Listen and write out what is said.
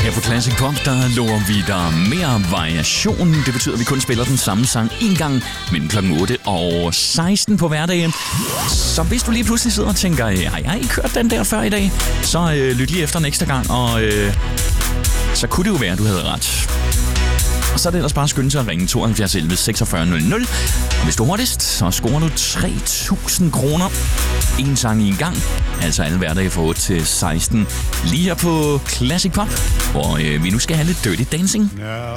Her på Classic Pop, der lover vi dig mere variation. Det betyder, at vi kun spiller den samme sang en gang mellem klokken 8 og 16 på hverdagen. Så hvis du lige pludselig sidder og tænker, har jeg ikke hørt den der før i dag? Så lyt lige efter en ekstra gang, og så kunne det jo være, at du havde ret. Og så er det ellers bare skynde sig at ringe 72 11 46 00. Og hvis du er hurtigst, så scorer du 3.000 kroner. En sang i en gang. Altså alle hverdage fra 8 til 16. Lige her på Classic Pop, hvor vi nu skal have lidt Dirty Dancing.